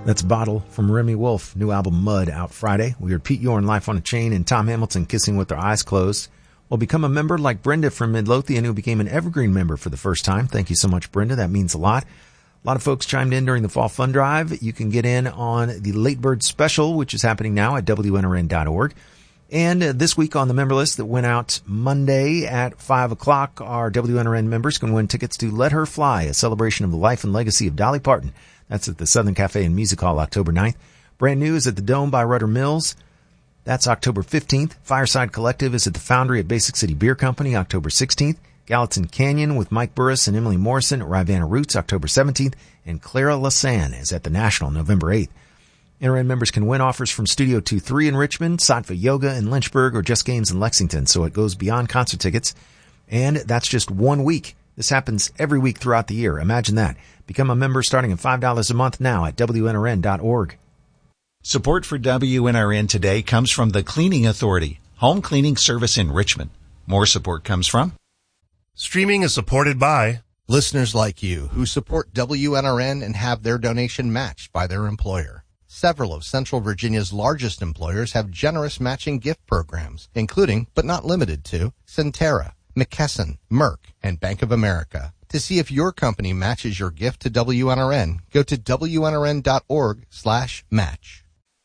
That's Bottle from Remy Wolf. New album Mud out Friday. We heard Pete Yorn, Life on a Chain, and Tom Hamilton, Kissing with Their Eyes Closed. Well, become a member like Brenda from Midlothian, who became an Evergreen member for the first time. Thank you so much, Brenda. That means a lot. A lot of folks chimed in during the Fall Fund Drive. You can get in on the Late Bird Special, which is happening now at WNRN.org. And this week on the member list that went out Monday at 5 o'clock, our WNRN members can win tickets to Let Her Fly, a celebration of the life and legacy of Dolly Parton. That's at the Southern Cafe and Music Hall, October 9th. Brand New is at the Dome by Rudder Mills. That's October 15th. Fireside Collective is at the Foundry at Basic City Beer Company, October 16th. Gallatin Canyon with Mike Burris and Emily Morrison at Rivanna Roots, October 17th. And Clara Lasan is at the National, November 8th. NRN members can win offers from Studio 2-3 in Richmond, Sattva Yoga in Lynchburg, or Just Games in Lexington, so it goes beyond concert tickets. And that's just 1 week. This happens every week throughout the year. Imagine that. Become a member starting at $5 a month now at WNRN.org. Support for WNRN today comes from the Cleaning Authority, home cleaning service in Richmond. More support comes from... Streaming is supported by... listeners like you who support WNRN and have their donation matched by their employer. Several of Central Virginia's largest employers have generous matching gift programs, including, but not limited to, Centera, McKesson, Merck, and Bank of America. To see if your company matches your gift to WNRN, go to WNRN.org/match.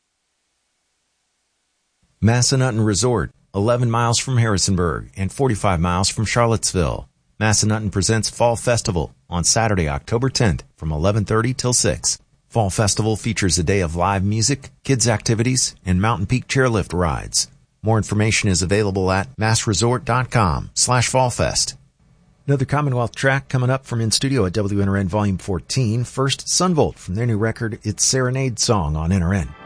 Massanutten Resort, 11 miles from Harrisonburg and 45 miles from Charlottesville. Massanutten presents Fall Festival on Saturday, October 10th from 11:30 till 6. Fall Festival features a day of live music, kids activities, and Mountain Peak chairlift rides. More information is available at massresort.com/fallfest. Another Commonwealth track coming up from In Studio at WNRN Volume 14. First, Sunvolt from their new record, It's Serenade Song on NRN.